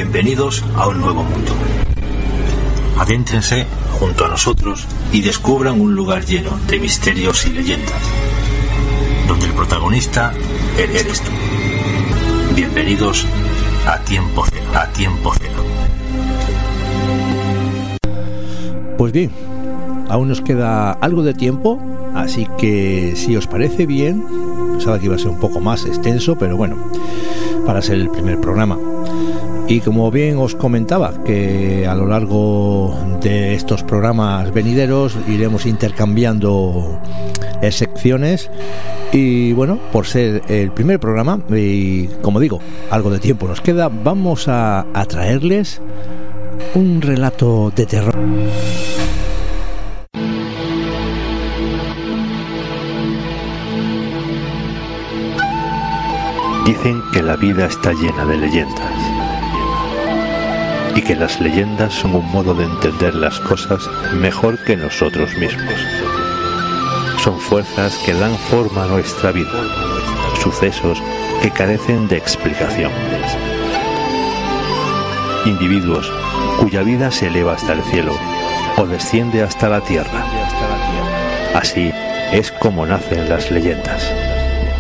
Bienvenidos a un nuevo mundo. Adéntrense junto a nosotros y descubran un lugar lleno de misterios y leyendas, donde el protagonista eres tú. Bienvenidos a Tiempo Cero. A Tiempo Cero. Pues bien, aún nos queda algo de tiempo, así que si os parece bien, pensaba que iba a ser un poco más extenso, pero bueno, para ser el primer programa. Y como bien os comentaba, que a lo largo de estos programas venideros iremos intercambiando secciones. Y bueno, por ser el primer programa, y como digo, algo de tiempo nos queda, vamos a traerles un relato de terror. Dicen que la vida está llena de leyendas y que las leyendas son un modo de entender las cosas mejor que nosotros mismos. Son fuerzas que dan forma a nuestra vida, sucesos que carecen de explicación. Individuos cuya vida se eleva hasta el cielo o desciende hasta la tierra. Así es como nacen las leyendas.